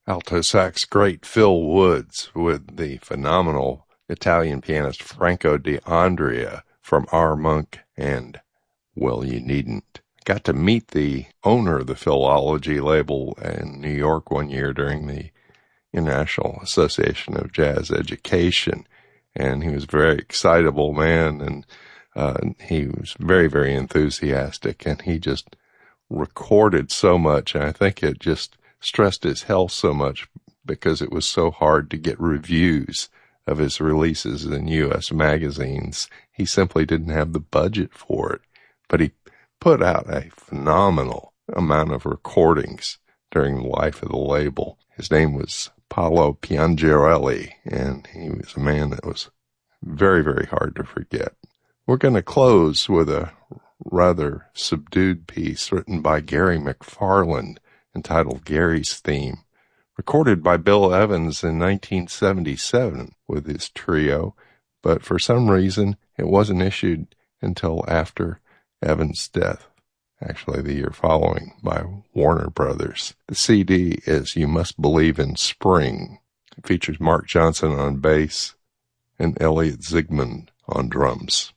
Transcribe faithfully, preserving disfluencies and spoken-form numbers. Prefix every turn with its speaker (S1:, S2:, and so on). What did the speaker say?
S1: Alto sax great Phil Woods with the phenomenal Italian pianist Franco D'Andrea from R. Monk and Well, You Needn't. Got to meet the owner of the Philology label in New York one year during the International Association of Jazz Education, and he was a very excitable man, and uh, he was very, very enthusiastic, and he just recorded so much, and I think it just stressed his health so much because it was so hard to get reviews of his releases in U S magazines. He simply didn't have the budget for it, but he put out a phenomenal amount of recordings during the life of the label. His name was Paolo Piangerelli, and he was a man that was very, very hard to forget. We're going to close with a rather subdued piece written by Gary McFarland entitled Gary's Theme, recorded by Bill Evans in nineteen seventy-seven with his trio, but for some reason it wasn't issued until after Evans' death, actually the year following, by Warner Brothers. The C D is You Must Believe in Spring. It features Mark Johnson on bass and Elliot Ziegman on drums.